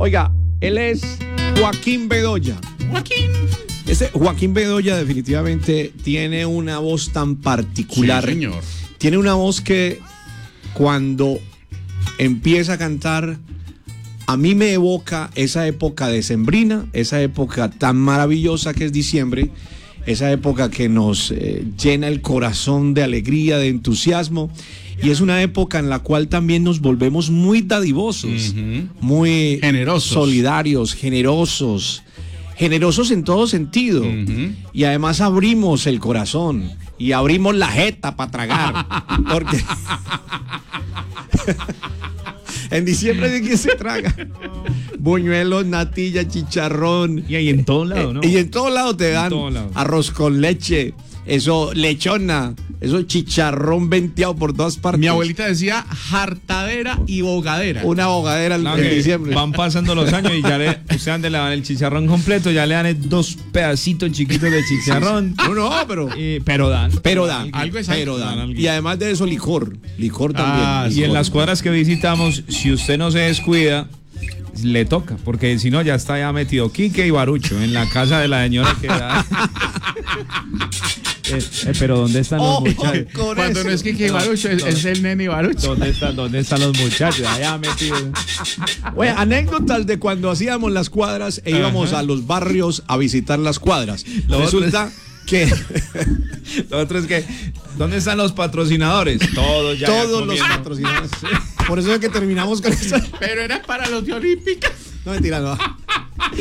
Oiga, él es Joaquín Bedoya. Joaquín Bedoya definitivamente tiene una voz tan particular. Sí, señor. Tiene una voz que cuando empieza a cantar, a mí me evoca esa época decembrina, esa época tan maravillosa que es diciembre, esa época que nos llena el corazón de alegría, de entusiasmo, y es una época en la cual también nos volvemos muy dadivosos, muy generosos, solidarios, generosos en todo sentido, y además abrimos el corazón y abrimos la jeta para tragar, porque en diciembre ¿de qué se traga? Buñuelos, natilla, chicharrón. Y ahí en todo lado, ¿no? Y en todo lado te dan arroz con leche, eso, lechona, eso chicharrón venteado por todas partes. Mi abuelita decía jartadera y bogadera. Una bogadera en diciembre. Van pasando los años y ya usted antes le dan el chicharrón completo, ya le dan 2 pedacitos chiquitos de chicharrón. No, pero dan. Algo es pero algo. dan. Y además de eso, licor también. Y en las cuadras que visitamos, si usted no se descuida, le toca, porque si no ya está ya metido Quique y Barucho en la casa de la señora que da. Pero ¿dónde están los muchachos? Cuando eso. No es que Barucho, es el nene Barucho. ¿Dónde están los muchachos? Allá metidos. Bueno, anécdotas de cuando hacíamos las cuadras e íbamos a los barrios a visitar las cuadras. Resulta que lo otro es que ¿dónde están los patrocinadores? Todos los patrocinadores. Por eso es que terminamos con eso. Pero era para los de Olímpica. No, mentira, no.